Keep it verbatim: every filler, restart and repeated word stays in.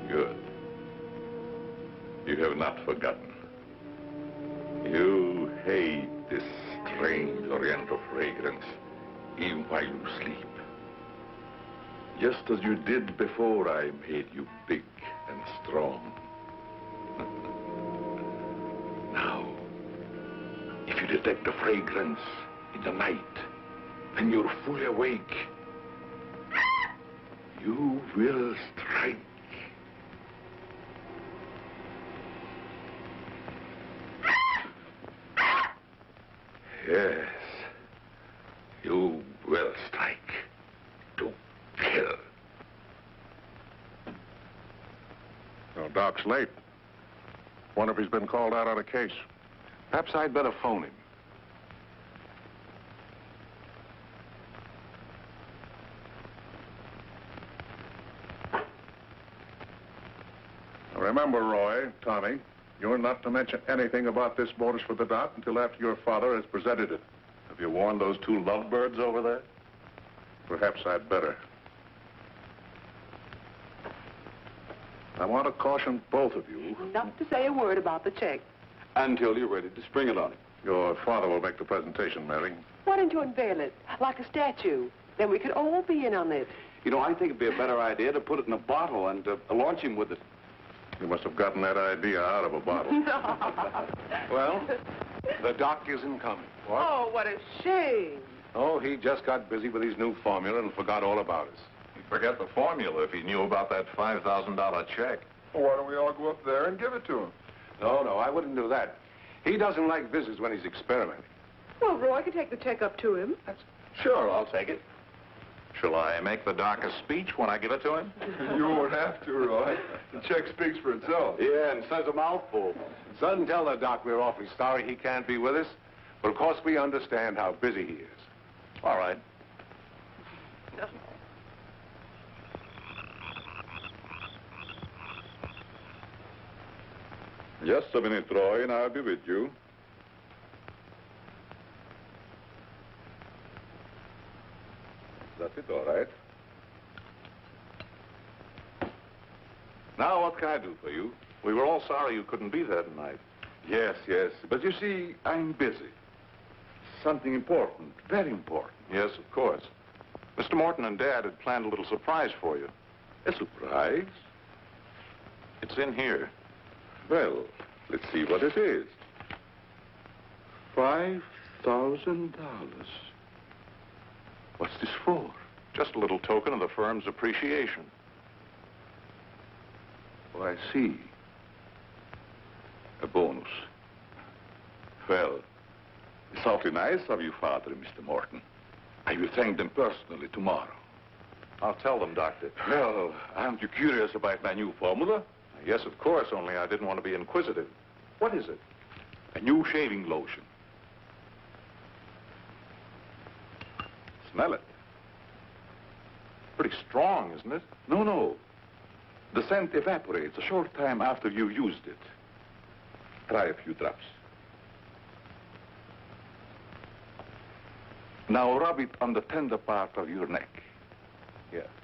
Good. You have not forgotten. You hate this strange oriental fragrance, even while you sleep. Just as you did before I made you big and strong. Now, if you detect the fragrance in the night, when you're fully awake, you will strike. Yes, you will strike to kill. Well, Doc's late. Wonder if he's been called out on a case. Perhaps I'd better phone him. Now remember, Roy, Tommy, you're not to mention anything about this bonus for the Doc until after your father has presented it. Have you warned those two lovebirds over there? Perhaps I'd better. I want to caution both of you. Not to say a word about the check. Until you're ready to spring it on him. Your father will make the presentation, Mary. Why don't you unveil it like a statue? Then we could all be in on it. You know, I think it'd be a better idea to put it in a bottle and uh, launch him with it. You must have gotten that idea out of a bottle. Well, the Doc isn't coming. What? Oh, what a shame. Oh, he just got busy with his new formula and forgot all about us. He'd forget the formula if he knew about that five thousand dollar check. Well, why don't we all go up there and give it to him? No, no, I wouldn't do that. He doesn't like visits when he's experimenting. Well, Roy could take the check up to him. That's... Sure, I'll take it. Shall I make the Doc a speech when I give it to him? You won't have to, Roy. The check speaks for itself. Yeah, and says a mouthful. Son, tell the Doc we're awfully sorry he can't be with us. But of course we understand how busy he is. All right. Just a minute, Roy, and I'll be with you. That's it, all right. Now, what can I do for you? We were all sorry you couldn't be there tonight. Yes, yes. But you see, I'm busy. Something important, very important. Yes, of course. Mister Morton and Dad had planned a little surprise for you. A surprise? It's in here. Well, let's see what it is. Five thousand dollars. What's this for? Just a little token of the firm's appreciation. Oh, I see. A bonus. Well, it's awfully nice of you, Father and Mister Morton. I will thank them personally tomorrow. I'll tell them, Doctor. Well, aren't you curious about my new formula? Yes, of course, only I didn't want to be inquisitive. What is it? A new shaving lotion. Smell it. Pretty strong, isn't it? No, no. The scent evaporates a short time after you used it. Try a few drops. Now rub it on the tender part of your neck. Yes.